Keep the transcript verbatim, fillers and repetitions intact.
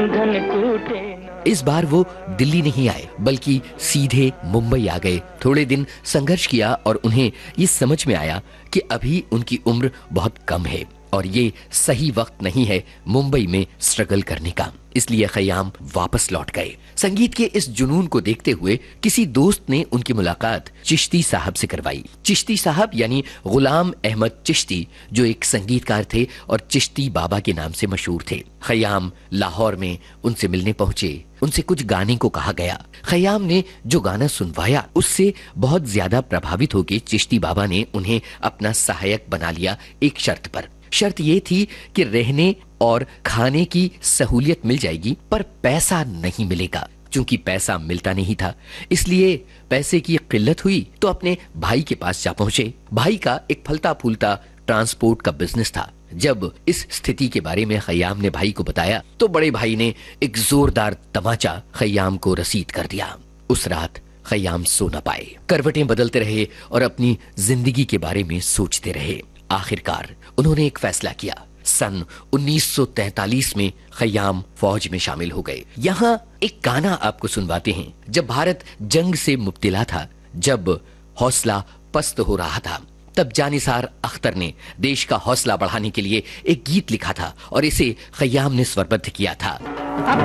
बंधन टूटे ना। इस बार वो दिल्ली नहीं आए बल्कि सीधे मुंबई आ गए। थोड़े दिन संघर्ष किया और उन्हें ये समझ में आया कि अभी उनकी उम्र बहुत कम है और ये सही वक्त नहीं है मुंबई में स्ट्रगल करने का। इसलिए खयाम वापस लौट गए। संगीत के इस जुनून को देखते हुए किसी दोस्त ने उनकी मुलाकात चिश्ती साहब से करवाई। चिश्ती साहब यानी गुलाम अहमद चिश्ती, जो एक संगीतकार थे और चिश्ती बाबा के नाम से मशहूर थे। खयाम लाहौर में उनसे मिलने पहुंचे। उनसे कुछ गाने को कहा गया। खयाम ने जो गाना सुनवाया उससे बहुत ज्यादा प्रभावित होकर चिश्ती बाबा ने उन्हें अपना सहायक बना लिया एक शर्त पर। शर्त ये थी कि रहने और खाने की सहूलियत मिल जाएगी पर पैसा नहीं मिलेगा। चूंकि पैसा मिलता नहीं था इसलिए पैसे की किल्लत हुई तो अपने भाई के पास जा पहुंचे। भाई का एक फलता फूलता ट्रांसपोर्ट का बिजनेस था। जब इस स्थिति के बारे में खयाम ने भाई को बताया तो बड़े भाई ने एक जोरदार तमाचा खयाम को रसीद कर दिया। उस रात खयाम सो न पाए, करवटें बदलते रहे और अपनी जिंदगी के बारे में सोचते रहे। आखिरकार उन्होंने एक फैसला किया। सन उन्नीस सौ तैंतालीस में खयाम फौज में शामिल हो गए। यहाँ एक गाना आपको सुनवाते हैं। जब भारत जंग से मुब्तला था, जब हौसला पस्त हो रहा था, तब जानिसार अख्तर ने देश का हौसला बढ़ाने के लिए एक गीत लिखा था और इसे खयाम ने स्वरबद्ध किया था।